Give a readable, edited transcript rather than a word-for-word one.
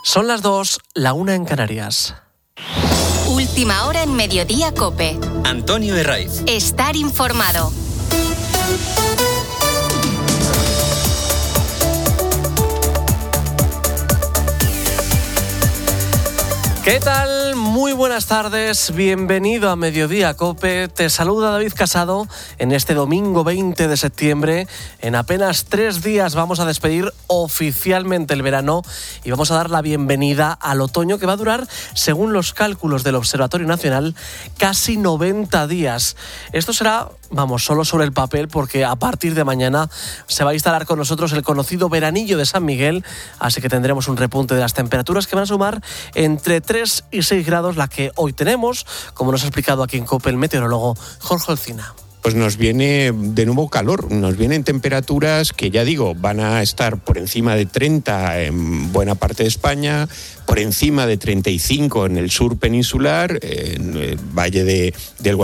Son las 2, la 1 en Canarias. Última hora en Mediodía COPE. Antonio Herraiz. Estar informado. ¿Qué tal? Muy buenas tardes, bienvenido a Mediodía COPE. Te saluda David Casado en este domingo 20 de septiembre. En apenas 3 días vamos a despedir oficialmente el verano y vamos a dar la bienvenida al otoño, que va a durar, según los cálculos del Observatorio Nacional, casi 90 días. Esto será, solo sobre el papel, porque a partir de mañana se va a instalar con nosotros el conocido veranillo de San Miguel, así que tendremos un repunte de las temperaturas que van a sumar entre 3 y 6 grados, la que hoy tenemos, como nos ha explicado aquí en COPE el meteorólogo Jorge Olcina. Pues nos viene de nuevo calor, nos vienen temperaturas que, ya digo, van a estar por encima de 30 en buena parte de España, por encima de 35 en el sur peninsular, en el valle del